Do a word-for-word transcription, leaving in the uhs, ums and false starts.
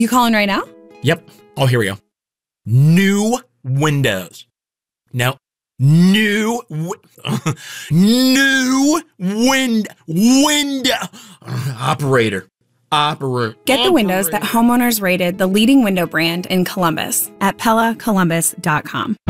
You calling right now? Yep. Oh, here we go. New windows. No. New, wi- new wind, window. Operator. Operator. Get the windows that homeowners rated the leading window brand in Columbus at Pella Columbus dot com.